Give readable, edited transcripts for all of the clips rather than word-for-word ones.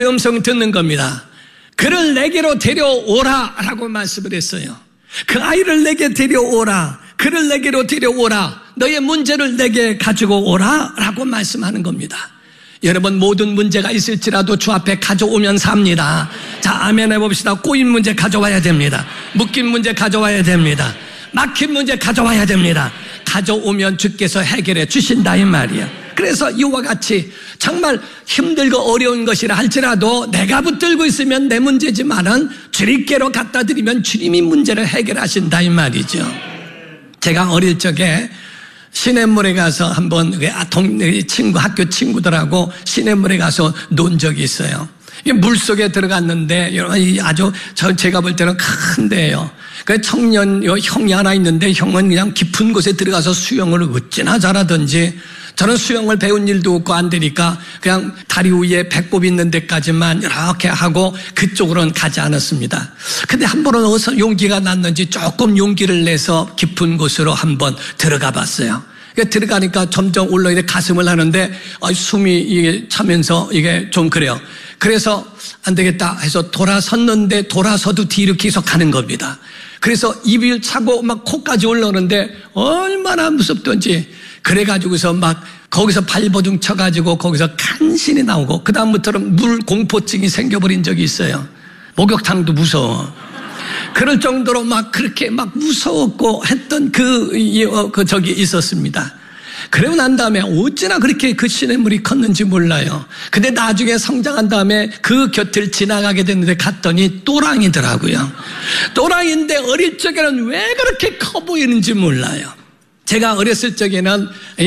음성 듣는 겁니다. 그를 내게로 데려오라 라고 말씀을 했어요. 그 아이를 내게 데려오라. 그를 내게로 데려오라. 너의 문제를 내게 가지고 오라 라고 말씀하는 겁니다. 여러분, 모든 문제가 있을지라도 주 앞에 가져오면 삽니다. 자, 아멘 해봅시다. 꼬인 문제 가져와야 됩니다. 묶인 문제 가져와야 됩니다. 막힌 문제 가져와야 됩니다. 가져오면 주께서 해결해 주신다 이 말이야. 그래서 이와 같이 정말 힘들고 어려운 것이라 할지라도 내가 붙들고 있으면 내 문제지만은 주님께로 갖다 드리면 주님이 문제를 해결하신다 이 말이죠. 제가 어릴 적에 시냇물에 가서 한번 동네 친구, 학교 친구들하고 시냇물에 가서 논 적이 있어요. 물 속에 들어갔는데 아주 제가 볼 때는 큰데요. 그 청년 형이 하나 있는데 형은 그냥 깊은 곳에 들어가서 수영을 어찌나 잘하든지, 저는 수영을 배운 일도 없고 안 되니까 그냥 다리 위에 배꼽 있는 데까지만 이렇게 하고 그쪽으로는 가지 않았습니다. 근데 한 번은 어디서 용기가 났는지 조금 용기를 내서 깊은 곳으로 한번 들어가 봤어요. 들어가니까 점점 올라오는데 가슴을 하는데 숨이 이게 차면서 이게 좀 그래요. 그래서 안 되겠다 해서 돌아섰는데 돌아서도 뒤로 계속 가는 겁니다. 그래서 입을 차고 막 코까지 올라오는데 얼마나 무섭던지, 그래가지고서 막 거기서 발버둥 쳐가지고 거기서 간신히 나오고, 그 다음부터는 물 공포증이 생겨버린 적이 있어요. 목욕탕도 무서워. 그럴 정도로 막 그렇게 막 무서웠고 했던 적이 있었습니다. 그러고 난 다음에 어찌나 그렇게 그 시냇물이 컸는지 몰라요. 근데 나중에 성장한 다음에 그 곁을 지나가게 됐는데 갔더니 또랑이더라고요. 또랑인데 어릴 적에는 왜 그렇게 커 보이는지 몰라요. 제가 어렸을 적에는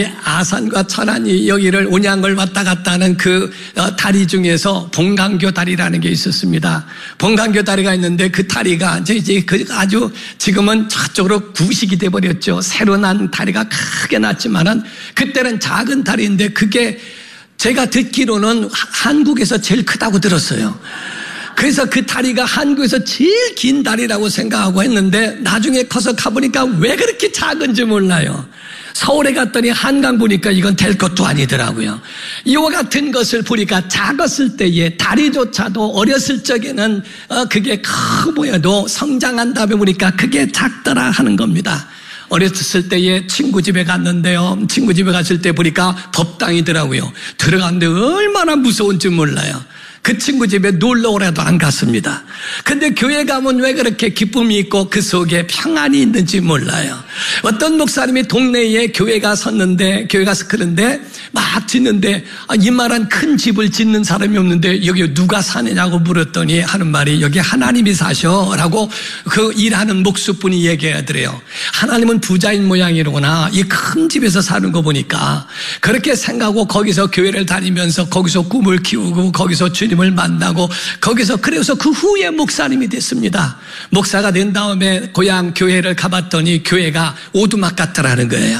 아산과 천안이 여기를 온양을 왔다 갔다 하는 그 다리 중에서 봉강교 다리라는 게 있었습니다. 봉강교 다리가 있는데 그 다리가 이제 아주 지금은 저쪽으로 구식이 돼버렸죠. 새로 난 다리가 크게 났지만은 그때는 작은 다리인데 그게 제가 듣기로는 한국에서 제일 크다고 들었어요. 그래서 그 다리가 한국에서 제일 긴 다리라고 생각하고 했는데 나중에 커서 가보니까 왜 그렇게 작은지 몰라요. 서울에 갔더니 한강 보니까 이건 될 것도 아니더라고요. 이와 같은 것을 보니까 작았을 때에 다리조차도 어렸을 적에는 그게 커 보여도 성장한 다음에 보니까 그게 작더라 하는 겁니다. 어렸을 때에 친구 집에 갔는데요. 친구 집에 갔을 때 보니까 법당이더라고요. 들어갔는데 얼마나 무서운지 몰라요. 그 친구 집에 놀러 오라도 안 갔습니다. 근데 교회 가면 왜 그렇게 기쁨이 있고 그 속에 평안이 있는지 몰라요. 어떤 목사님이 동네에 교회가 섰는데, 교회가 그런데 막 짓는데 이만한 큰 집을 짓는 사람이 없는데 여기 누가 사느냐고 물었더니 하는 말이 여기 하나님이 사셔라고 그 일하는 목수분이 얘기하더래요. 하나님은 부자인 모양이로구나. 이 큰 집에서 사는 거 보니까 그렇게 생각하고 거기서 교회를 다니면서 거기서 꿈을 키우고 거기서 주님을 만나고 거기서 그래서 그 후에 목사님이 됐습니다. 목사가 된 다음에 고향 교회를 가봤더니 교회가 오두막 같더라는 거예요.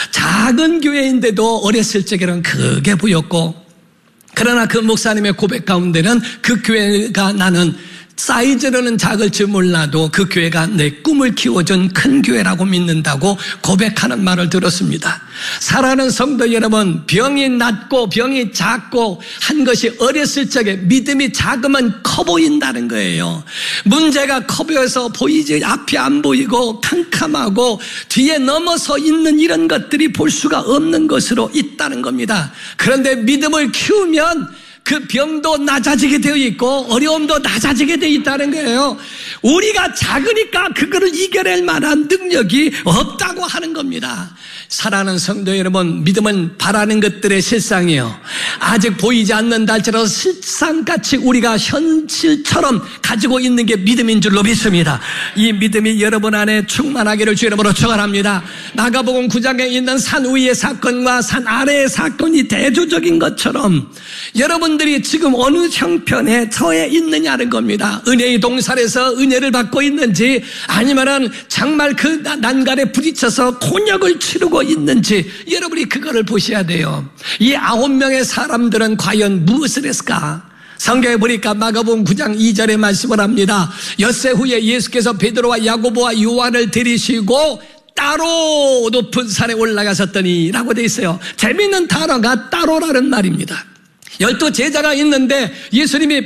작은 교회인데도 어렸을 적에는 크게 보였고, 그러나 그 목사님의 고백 가운데는 그 교회가 나는 사이즈로는 작을지 몰라도 그 교회가 내 꿈을 키워준 큰 교회라고 믿는다고 고백하는 말을 들었습니다. 사랑하는 성도 여러분, 병이 낮고 병이 작고 한 것이 어렸을 적에 믿음이 작으면 커 보인다는 거예요. 문제가 커 보여서 보이지 앞이 안 보이고 캄캄하고 뒤에 넘어서 있는 이런 것들이 볼 수가 없는 것으로 있다는 겁니다. 그런데 믿음을 키우면 그 병도 낮아지게 되어 있고 어려움도 낮아지게 되어 있다는 거예요. 우리가 작으니까 그거를 이겨낼 만한 능력이 없다고 하는 겁니다. 사랑하는 성도 여러분, 믿음은 바라는 것들의 실상이에요. 아직 보이지 않는다 할지라도 실상같이 우리가 현실처럼 가지고 있는 게 믿음인 줄로 믿습니다. 이 믿음이 여러분 안에 충만하기를 주의 이름으로 축원합니다. 마가복음 9장에 있는 산 위의 사건과 산 아래의 사건이 대조적인 것처럼 여러분들이 지금 어느 형편에 처해 있느냐는 겁니다. 은혜의 동산에서 은혜를 받고 있는지 아니면은 정말 그 난간에 부딪혀서 곤욕을 치르고 있는지 여러분이 그거를 보셔야 돼요. 이 9명의 사람들은 과연 무엇을 했을까? 성경에 보니까 마가복음 9장 2절에 말씀을 합니다. 엿새 후에 예수께서 베드로와 야고보와 요한을 데리시고 따로 높은 산에 올라가셨더니 라고 되어 있어요. 재미있는 단어가 따로라는 말입니다. 12 제자가 있는데 예수님이